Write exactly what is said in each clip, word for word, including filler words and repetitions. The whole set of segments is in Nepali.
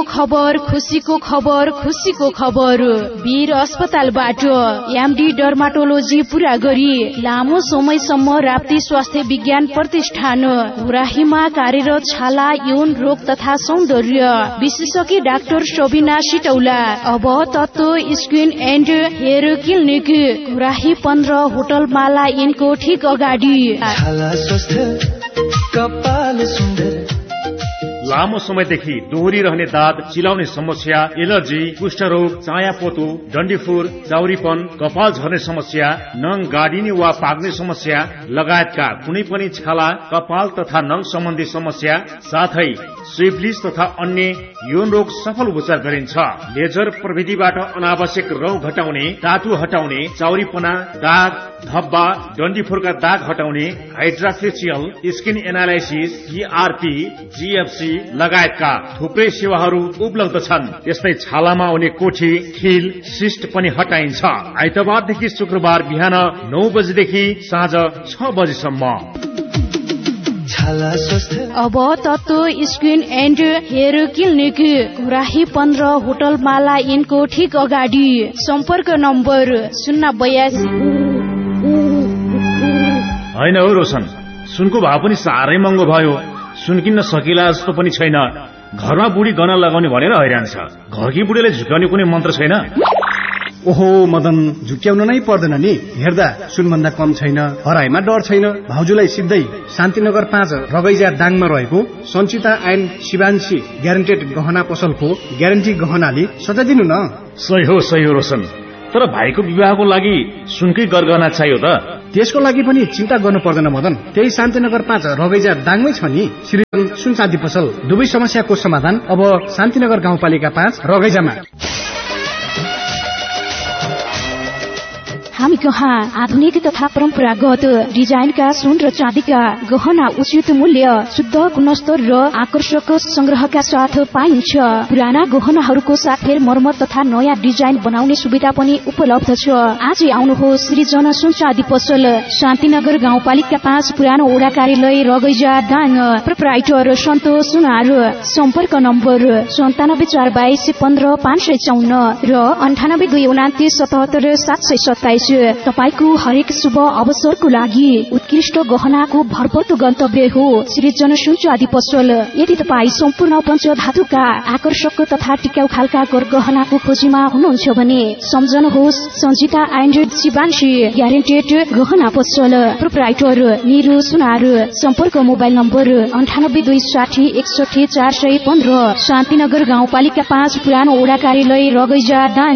खबर खुसीको खबर खुसीको खबर वीर अस्पतालबाट एमडी डर्माटोलोजी पूरा गरी लामो समयसम्म राप्ती स्वास्थ्य विज्ञान प्रतिष्ठान घुराहीमा कार्यरत छाला यौन रोग तथा सौन्दर्य विशेषज्ञ डाक्टर शोभिना सिटौला अब तत्व स्किन एन्ड हेयर क्लिनिक घुराही पन्ध्र होटल माला इनको ठिक अगाडि। लामो समयदेखि दोहोरिरहने दाद, चिलाउने समस्या, एलर्जी, कुष्ठरोग, चायापोतो, डन्डीफोर, चाउरीपन, कपाल झर्ने समस्या, नङ गाडिने वा पाक्ने समस्या लगायतका कुनै पनि छाला, कपाल तथा नङ सम्बन्धी समस्या साथै सिफिलिस तथा अन्य यौन रोग सफल उपचार गरिन्छ। लेजर प्रविधिबाट अनावश्यक रौँ घटाउने, टाटु हटाउने, चाउरीपना, दाग, धब्बा, डन्डीफोरका दाग हटाउने, हाइड्राफेसियल, स्किन एनालाइसिस, पीआरपी, जीएफसी लगायतका थुप्रै सेवाहरू उपलब्ध छन्। यस्तै छालामा हुने कोठी, खिल, सिस्ट पनि हटाइन्छ। आइतबारदेखि शुक्रबार बिहान नौ बजेदेखि साँझ छ बजेसम्म। अब तत्व स्किन एन्ड हेयर क्लिनिक घुराही पन्ध्र होटल माला इनको ठिक अगाडि। सम्पर्क नम्बर शून्य बयासी। होइन हो रोशन, सुनको भाव पनि साह्रै महँगो भयो। सुन किन्न सकिला जस्तो पनि छैन। घरमा बुढी गहना लगाउने भनेर हैरान छ। घरकी बुढीले झुक्याउने कुनै मन्त्र छैन। ओहो मदन, झुक्याउन नै पर्दैन नि। हेर्दा सुनभन्दा कम छैन, हराइमा डर छैन। भाउजूलाई सिधै शान्तिनगर पाँच रगैजा दाङमा रहेको सञ्चिता एन्ड शिवांशी ग्यारेन्टेड गहना पसलको ग्यारेन्टी गहनाले सजाइदिनु न। सही हो सही हो रोशन, तर भाइको विवाहको लागि सुनकै गरगहना चाहियो त। त्यसको लागि पनि चिन्ता गर्नु पर्दैन मदन, त्यही शान्तिनगर पाँच रगैजा दाङमै छ नि श्रीराम सुन चाँदी पसल। दुवै समस्याको समाधान अब शान्तिनगर गाउँपालिका पाँच रगैजामा। हामी कहाँ आधुनिक तथा परम्परागत डिजाइनका सुन र चाँदीका गहना उचित मूल्य, शुद्ध गुणस्तर र आकर्षक संग्रहका साथ पाइन्छ। पुराना गहनाहरूको साथ फेर मर्मत तथा नयाँ डिजाइन बनाउने सुविधा पनि उपलब्ध छ। आजै आउनुहोस् सृजना सुन चाँदी पसल, शान्तिनगर गाउँपालिका पाँच, पुरानो ओडा कार्यालय, रगैजा दाङ। प्रोप्राइटर सन्तोष सुनार। सम्पर्क नम्बर सन्तानब्बे चार बाइस पन्ध्र पाँच सय चौन्न र अन्ठानब्बे दुई उनातिस सतहत्तर सात सय सत्ताइस। तपाईको हरेक शुभ अवसरको लागि उत्कृष्ट गहनाको भरपर्दो गन्तव्य हो सृजना सुन चाँदी पसल। यदि तपाईँ सम्पूर्ण पञ्चधातुका आकर्षक तथा टिकाउ खालका गहनाको खोजीमा हुनुहुन्छ भने सम्झनुहोस् सञ्जिता एन्ड शिवांशी ग्यारेन्टेड गहना पसल। प्रोप्राइटर निरु सुनार। सम्पर्क मोबाइल नम्बर अन्ठानब्बे दुई साठी एकसठी चार सय पन्ध्र, शान्तिनगर गाउँपालिका पाँच, पुरानो ओडा कार्यालय, रगैजा दाङ।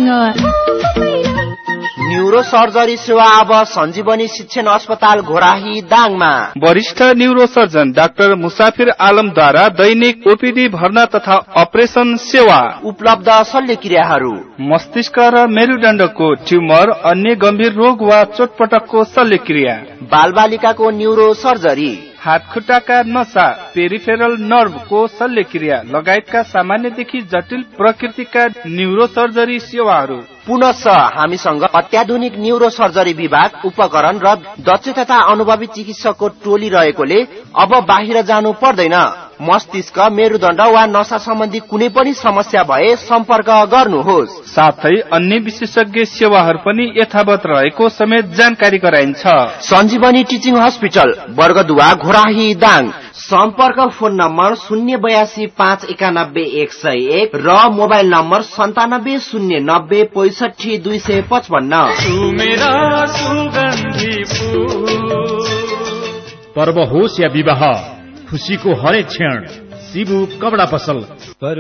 न्यूरो सर्जरी सेवा अब सञ्जीवनी शिक्षण अस्पताल घोराही दाङमा। वरिष्ठ न्यूरो सर्जन डाक्टर मुसाफिर आलमद्वारा दैनिक ओपीडी भर्ना तथा अपरेसन सेवा उपलब्ध। शल्यक्रियाहरू मस्तिष्क र मेरुदण्डको ट्युमर, अन्य गम्भीर रोग वा चोटपटकको शल्यक्रिया, बालबालिकाको न्यूरो सर्जरी, हात खुट्टाका नसा, पेरिफेरल नर्भको शल्यक्रिया लगायतका सामान्यदेखि जटिल प्रकृतिका न्यूरो सर्जरी सेवाहरू। पुनश्च हामीसँग अत्याधुनिक न्यूरो सर्जरी विभाग, उपकरण र दक्ष तथा अनुभवी चिकित्सकको टोली रहेकोले अब बाहिर जानु पर्दैन। मस्तिष्क, मेरुदण्ड वा नसा सम्बन्धी कुनै पनि समस्या भए सम्पर्क गर्नुहोस्। साथै अन्य विशेषज्ञ सेवाहरू पनि यथावत रहेको समेत जानकारी गराइन्छ। सञ्जीवनी टिचिङ हस्पिटल, वर्गदुवा, घोराही दाङ। सम्पर्क फोन नम्बर शून्य बयासी पाँच एकानब्बे एक सय एक र मोबाइल नम्बर सन्तानब्बे शून्य नब्बे पैसठी दुई सय पचपन्न। पर्व होस् या विवाह, खुशीको हरेक क्षण शिवु कपडा पसल